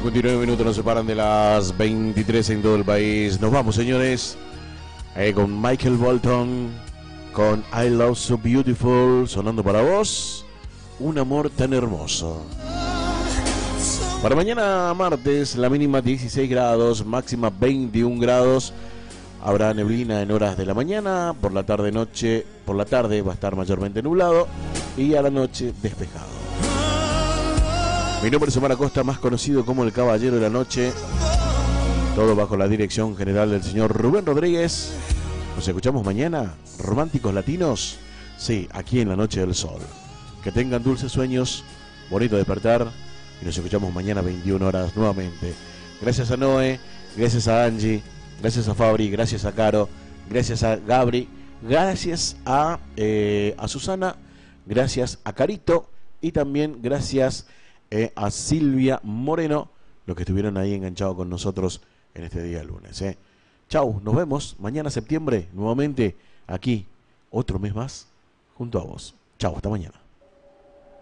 59 minutos nos separan de las 23 en todo el país. Nos vamos, señores, con Michael Bolton, con I Love So Beautiful, sonando para vos, Un Amor Tan Hermoso. Para mañana martes, la mínima 16 grados, máxima 21 grados. Habrá neblina en horas de la mañana, por la tarde va a estar mayormente nublado y a la noche despejado. Mi nombre es Omar Acosta, más conocido como el Caballero de la Noche. Todo bajo la dirección general del señor Rubén Rodríguez. Nos escuchamos mañana, románticos latinos. Sí, aquí en la Noche del Sol. Que tengan dulces sueños, bonito despertar. Y nos escuchamos mañana a 21 horas nuevamente. Gracias a Noé, gracias a Angie, gracias a Fabri, gracias a Caro, gracias a Gabri, gracias a Susana, gracias a Carito y también gracias a Silvia Moreno, los que estuvieron ahí enganchados con nosotros en este día lunes. Chau, nos vemos mañana septiembre, nuevamente aquí, otro mes más, junto a vos. Chau, hasta mañana.